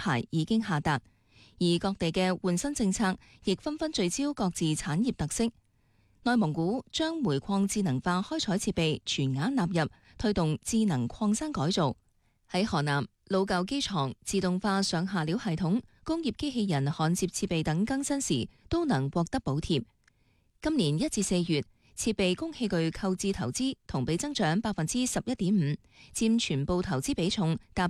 牌已經下達，而各地嘅換新政策亦紛紛聚焦各自產業特色。內蒙古將煤礦智能化開採設備全額納入，推動智能礦山改造。喺河南，老舊機床自動化上下料系統、工業機器人焊接設備等更新時都能獲得補貼。今年1至4月，設備工器具購置投資同比增長11.5%，佔全部投資比重達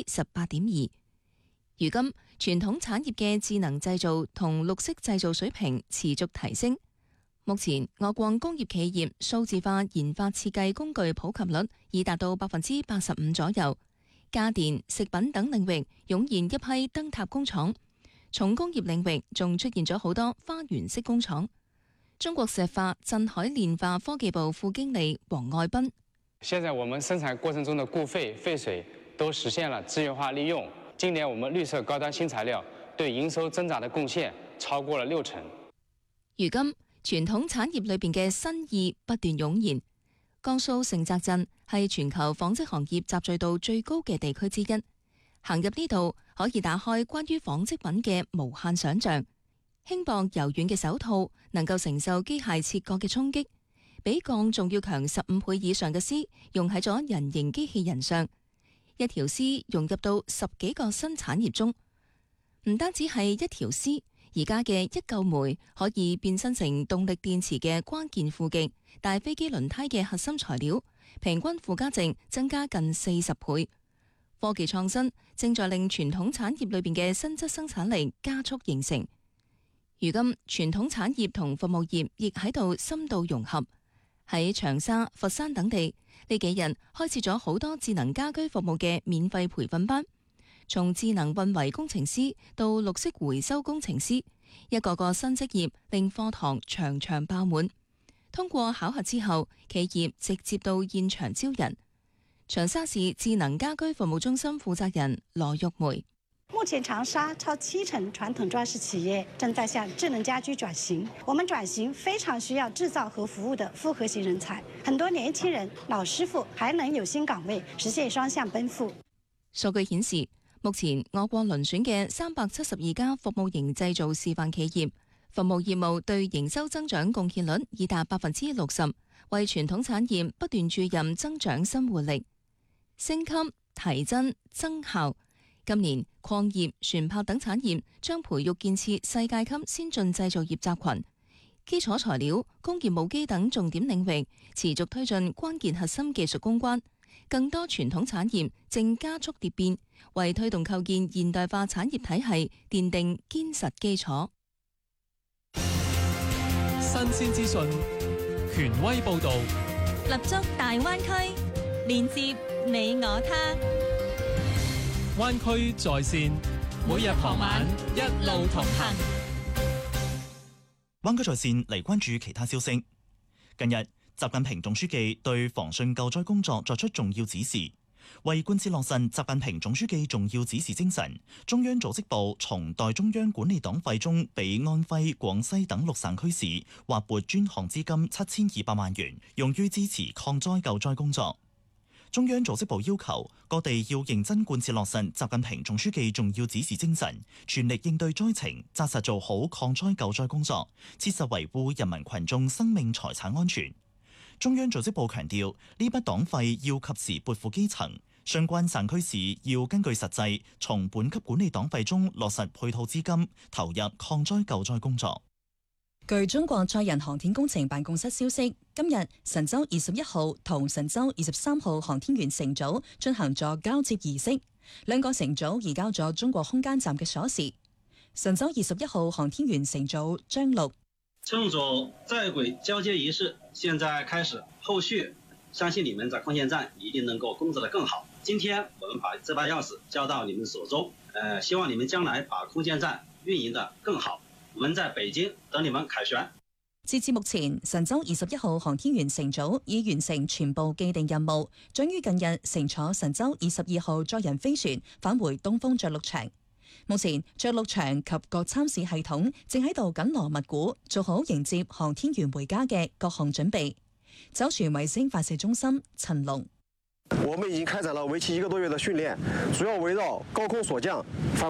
18.2%。如今，傳統產業嘅智能製造同綠色製造水平持續提升。目前，我國工業企業數字化研發設計工具普及率已達到85%左右。家電、食品等領域湧現一批燈塔工廠，重工業領域仲出現咗好多花園式工廠。中國石化鎮海煉化科技部副經理王愛斌： 現在我們生產過程中的固廢、廢水都實現了資源化利用。今年我們綠色高端新材料對營收增長的貢獻超過了60%。 如今，傳統產業裏邊嘅新意不斷湧現。江蘇盛澤鎮係全球紡織行業集聚度最高嘅地區之一，行入呢度可以打開關於紡織品嘅無限想象。輕薄柔軟嘅手套能夠承受機械切割嘅衝擊，比鋼仲要強15倍以上嘅絲用喺咗人形機器人上，一條絲融入到10幾個新產業中。唔單止係一條絲，而家嘅一嚿煤可以變身成動力電池嘅關鍵負極，大飛機輪胎嘅核心材料，平均附加值增加近40倍。科技創新正在令傳統產業裏邊嘅新質生產力加速形成。如今，傳統產業同服務業亦喺度深度融合。喺長沙、佛山等地，呢幾日開設咗好多智能家居服務嘅免費培訓班。從智能運維工程師到綠色回收工程師，一個個新職業令課堂場場爆滿。通過考核之後，企業直接到現場招人。長沙市智能家居服務中心負責人羅玉梅： 目前長沙超70%傳統裝飾企業正在向智能家居轉型，我們轉型非常需要製造和服務的複合型人才，很多年輕人、老師傅還能有新崗位，實現雙向奔赴。 數據顯示，目前我國遴選嘅372家服務型製造示範企業，服務業務對營收增長貢獻率已達60%，為傳統產業不斷注入增長新活力。升級、提增、增效。今年礦業、船舶等產業將培育建設世界級先進製造業集群，基礎材料、工業母機等重點領域持續推進關鍵核心技術攻關。更多傳統產業正加速蝶變，為推動構建現代化產業體系奠定堅實基礎。 新鮮資訊，權威報導， 立足大灣區，連接你我他。 灣區在線，每日傍晚一路同行。 灣區在線嚟關注其他消息。近日，習近平總書記對防汛救災工作作出重要指示，為貫徹落實習近平總書記重要指示精神，中央組織部從代中央管理黨費中俾安徽、廣西等6省區市劃撥專項資金7200萬元，用於支持抗災救災工作。中央組織部要求各地要認真貫徹落實習近平總書記重要指示精神，全力應對災情，紮實做好抗災救災工作，切實維護人民群眾生命財產安全。中央組織部強調，呢筆黨費要及時撥付基層，相關省區市要根據實際，從本級管理黨費中落實配套資金，投入抗災救災工作。 據中國載人航天工程辦公室消息，今日神舟21號同神舟23號航天員乘組進行咗交接儀式，兩個乘組移交咗中國空間站嘅鎖匙。神舟21號航天員乘組張陸： 乘組在軌交接儀式現在開始，後續相信你們在空間站一定能夠工作得更好。今天我們把這把鑰匙交到你們手中，希望你們將來把空間站運營得更好。我們在北京等你們凱旋。 截至目前，神舟21號航天員乘組已完成全部既定任務，將於近日乘坐神舟22號載人飛船返回東風着陸場。目前着陸場及各參試系統正喺度緊鑼密鼓，做好迎接航天員回家嘅各項準備。酒泉衛星發射中心陳龍： 我們已經開展了為期1個多月的訓練，主要圍繞高空鎖降、